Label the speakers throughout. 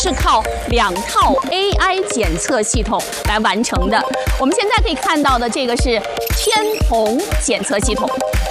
Speaker 1: 是靠2套 AI 检测系统来完成的。我们现在可以看到的这个是天童检测系统，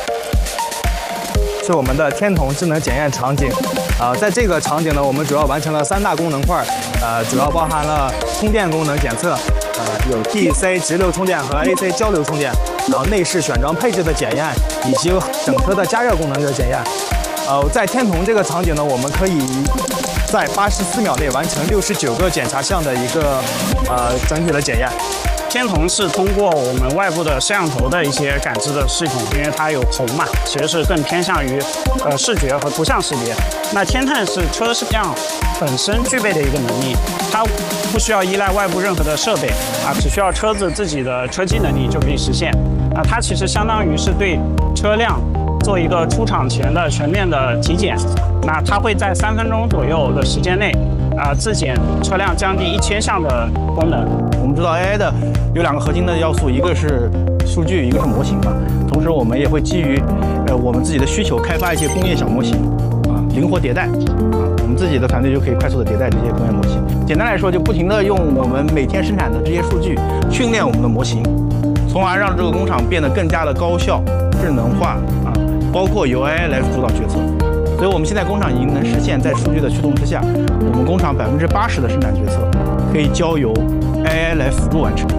Speaker 2: 是我们的天童智能检验场景。在这个场景呢，我们主要完成了3大功能块，主要包含了充电功能检测，有 DC 直流充电和 AC 交流充电，然后内饰选装配置的检验，以及整车的加热功能的检验。在天童这个场景呢，我们可以在84秒内完成69个检查项的一个整体的检验。
Speaker 3: 天童是通过我们外部的摄像头的一些感知的系统，因为它有红嘛，其实是更偏向于视觉和图像识别。那天探是车辆本身具备的一个能力，它不需要依赖外部任何的设备只需要车子自己的车机能力就可以实现。它其实相当于是对车辆做一个出厂前的全面的体检。那它会在3分钟左右的时间内自检车辆将近1000项的功能。
Speaker 4: 我们知道 AI 的有2个核心的要素，一个是数据，一个是模型嘛。同时，我们也会基于我们自己的需求开发一些工业小模型，灵活迭代，我们自己的团队就可以快速的迭代这些工业模型。简单来说，就不停的用我们每天生产的这些数据训练我们的模型，从而让这个工厂变得更加的高效、智能化包括由 AI 来主导决策。所以我们现在工厂已经能实现，在数据的驱动之下，我们工厂80%的生产决策可以交由 AI 来辅助完成。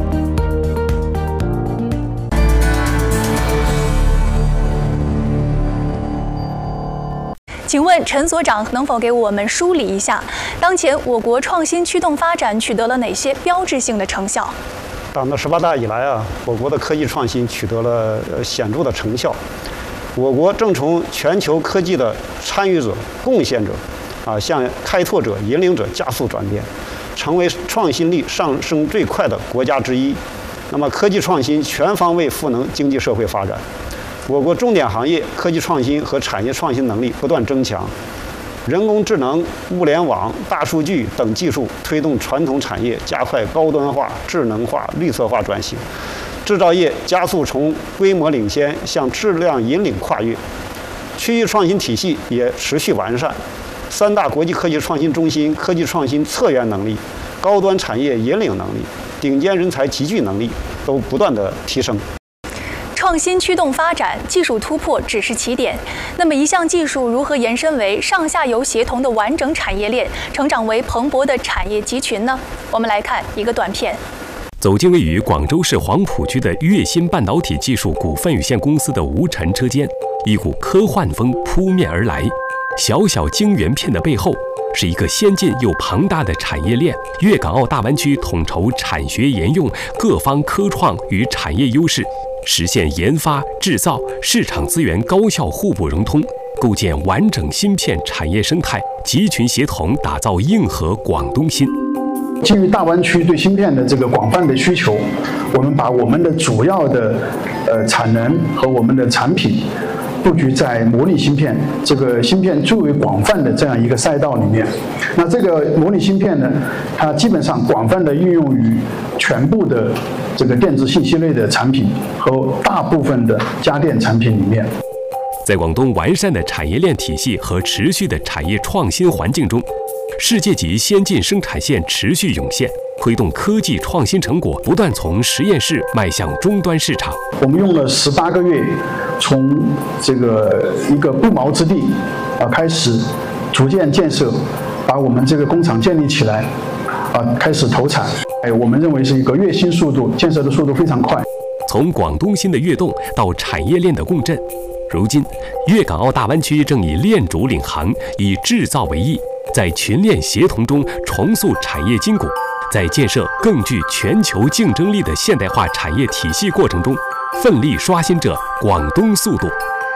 Speaker 5: 请问陈所长能否给我们梳理一下，当前我国创新驱动发展取得了哪些标志性的成效？
Speaker 6: 党的18大以来我国的科技创新取得了显著的成效。我国正从全球科技的参与者、贡献者向开拓者、引领者加速转变，成为创新力上升最快的国家之一。那么，科技创新全方位赋能经济社会发展。我国重点行业科技创新和产业创新能力不断增强，人工智能、物联网、大数据等技术推动传统产业加快高端化、智能化、绿色化转型。制造业加速从规模领先向质量引领跨越，区域创新体系也持续完善，3大国际科技创新中心科技创新策源能力、高端产业引领能力、顶尖人才集聚能力都不断的提升。
Speaker 5: 创新驱动发展，技术突破只是起点。那么，一项技术如何延伸为上下游协同的完整产业链，成长为蓬勃的产业集群呢？我们来看一个短片。
Speaker 7: 走进位于广州市黄埔区的粤新半导体技术股份有限公司的无尘车间，一股科幻风扑面而来。小小晶圆片的背后，是一个先进又庞大的产业链。粤港澳大湾区统筹产学研用各方科创与产业优势，实现研发、制造、市场资源高效互补融通，构建完整芯片产业生态，集群协同打造硬核广东芯。
Speaker 8: 基于大湾区对芯片的这个广泛的需求，我们把我们的主要的产能和我们的产品布局在模拟芯片这个芯片最为广泛的这样一个赛道里面。那这个模拟芯片呢，它基本上广泛的运用于全部的这个电子信息类的产品和大部分的家电产品里面。
Speaker 7: 在广东完善的产业链体系和持续的产业创新环境中，世界级先进生产线持续涌现，推动科技创新成果不断从实验室迈向终端市场。
Speaker 8: 我们用了18个月，从这个一个不毛之地开始逐渐建设，把我们这个工厂建立起来，开始投产。我们认为是一个跃新速度，建设的速度非常快。
Speaker 7: 从广东芯的跃动到产业链的共振，如今粤港澳大湾区正以链主领航，以制造为翼，在群链协同中重塑产业筋骨，在建设更具全球竞争力的现代化产业体系过程中，奋力刷新着广东速度。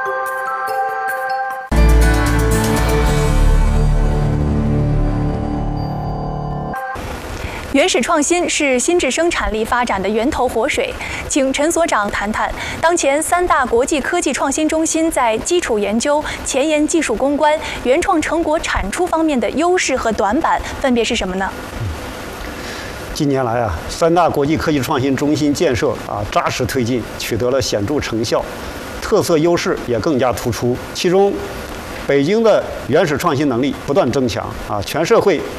Speaker 5: 原始创新是新质生产力发展的源头活水，请陈所长谈谈当前3大国际科技创新中心在基础研究、前沿技术攻关、原创成果产出方面的优势和短板分别是什么呢？
Speaker 6: 近年来3大国际科技创新中心建设扎实推进，取得了显著成效，特色优势也更加突出。其中，北京的原始创新能力不断增强全社会